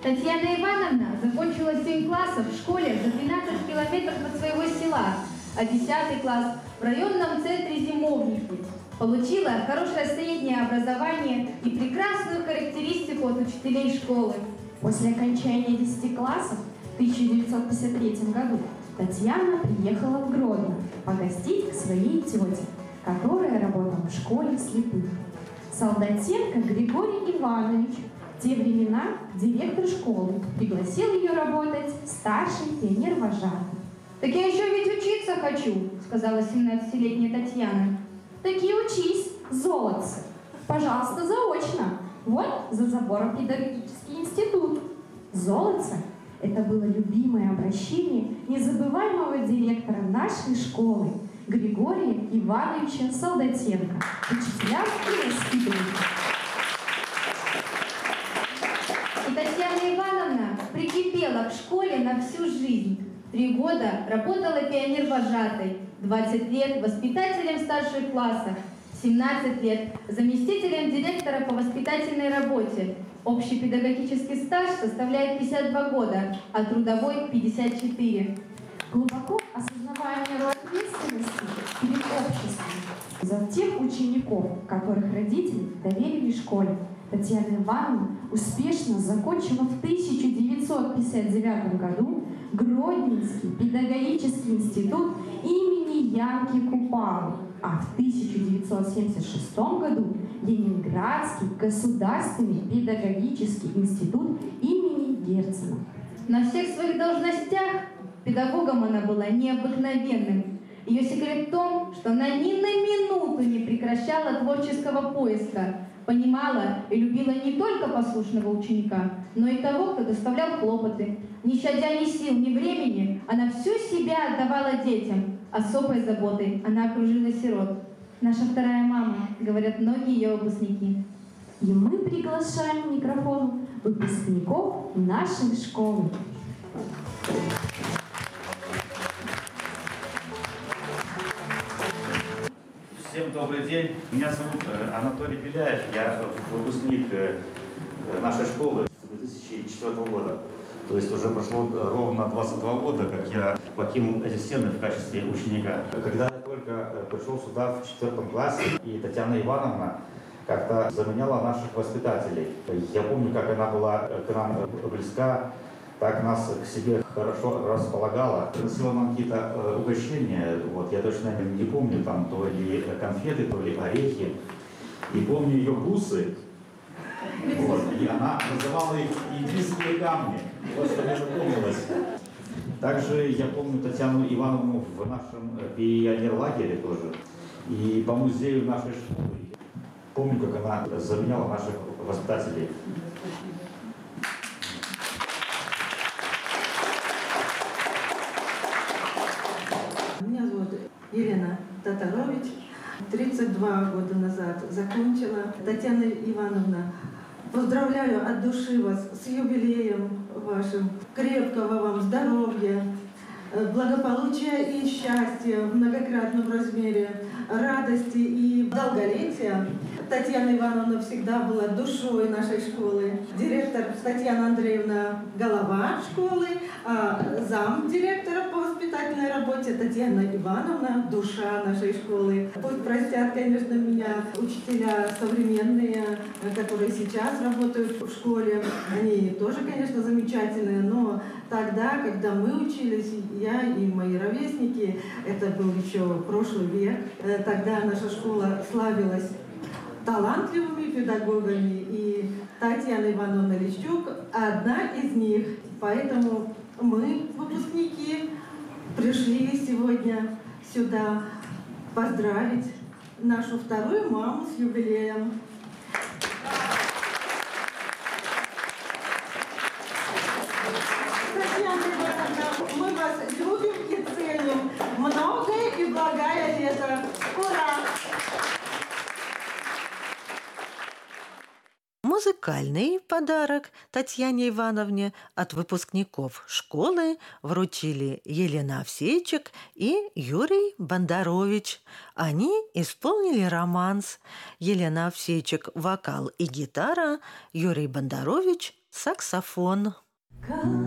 Татьяна Ивановна закончила 7 классов в школе за 12 километров от своего села, а 10 класс в районном центре «Зимовники». Получила хорошее среднее образование и прекрасную характеристику от учителей школы. После окончания 10 классов в 1953 году Татьяна приехала в Гродно погостить к своей тете, которая работала в школе слепых. Солдатенко Григорий Иванович, в те времена директор школы, пригласил ее работать старшей пионер-вожатой. «Так я еще ведь учиться хочу», — сказала 17-летняя Татьяна. «Так и учись, золотце. Пожалуйста, заочно. Вот за забором педагогический институт». Золотце — это было любимое обращение незабываемого директора нашей школы Григория Ивановича Солдатенко, учителям и воспитанникам. И Татьяна Ивановна прикипела к школе на всю жизнь. 3 года работала пионер-вожатой, 20 лет воспитателем в старших классах, 17 лет заместителем директора по воспитательной работе. Общий педагогический стаж составляет 52 года, а трудовой – 54. Глубоко осознавая меру ответственности перед обществом за тех учеников, которых родители доверили школе, Татьяна Ивановна успешно закончила в 1959 году Гродненский педагогический институт имени Янки Купалы, а в 1976 году Ленинградский государственный педагогический институт имени Герцена. На всех своих должностях педагогом она была необыкновенным. Ее секрет в том, что она ни на минуту не прекращала творческого поиска, понимала и любила не только послушного ученика, но и того, кто доставлял хлопоты. Не щадя ни сил, ни времени, она всю себя отдавала детям. Особой заботой она окружила сирот. «Наша вторая мама», говорят многие ее выпускники. И мы приглашаем к микрофону выпускников нашей школы. Всем добрый день. Меня зовут Анатолий Беляев. Я выпускник нашей школы 2004 года. То есть уже прошло ровно 22 года, как я покинул эти стены в качестве ученика. Когда я только пришел сюда в 4 классе, и Татьяна Ивановна как-то заменяла наших воспитателей. Я помню, как она была к нам близка, так нас к себе хорошо располагала. Приносила нам какие-то угощения, вот, я точно не помню, там то ли конфеты, то ли орехи. И помню ее бусы, вот, и она называла их индийские камни. Вот что мне запомнилось. Также я помню Татьяну Ивановну в нашем пионерлагере тоже. И по музею нашей школы. Помню, как она заменяла наших воспитателей. Меня зовут Елена Татарович. 32 года назад закончила. Татьяна Ивановна, поздравляю от души вас с юбилеем вашим. Крепкого вам здоровья, благополучия и счастья в многократном размере, радости и долголетия. Татьяна Ивановна всегда была душой нашей школы. Директор Татьяна Андреевна – голова школы, а замдиректора по воспитательной работе Татьяна Ивановна – душа нашей школы. Пусть простят, конечно, меня учителя современные, которые сейчас работают в школе. Они тоже, конечно, замечательные, но тогда, когда мы учились, я и мои ровесники, это был еще прошлый век, тогда наша школа славилась талантливыми педагогами, и Татьяна Ивановна Лещук одна из них. Поэтому мы, выпускники, пришли сегодня сюда поздравить нашу вторую маму с юбилеем. Татьяна Ивановна, мы вас любим и ценим. Многое и благое лето. Ура! Музыкальный подарок Татьяне Ивановне от выпускников школы вручили Елена Овсейчик и Юрий Бондарович. Они исполнили романс. Елена Овсейчик – вокал и гитара, Юрий Бондарович саксофон.